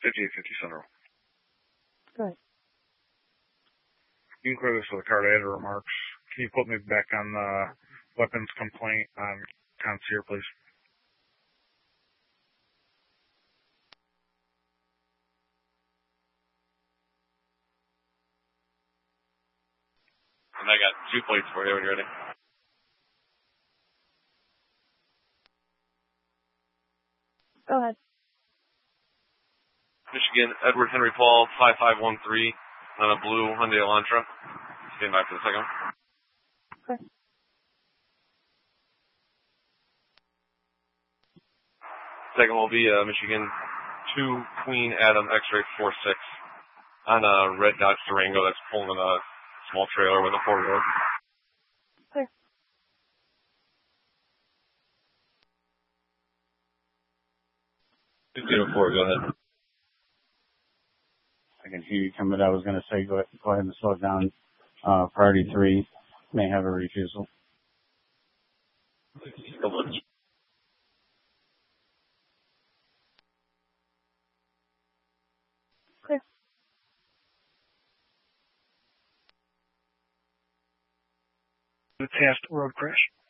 5850 Central. Go ahead. You can clear this with a card. I had remarks. Can you put me back on the weapons complaint on concierge, please? And I got 2 plates for you when you're ready. Go ahead. Michigan, Edward Henry Paul, 5513, on a blue Hyundai Elantra. Stand by for the second. Okay. Second will be Michigan 2 Queen Adam X-Ray 46 on a red Dodge Durango that's pulling a small trailer with a 4-wheel. Clear. Four, go ahead. I can hear you coming. I was going to say go ahead and slow it down. Priority 3 may have a refusal. Clear. The test road crash.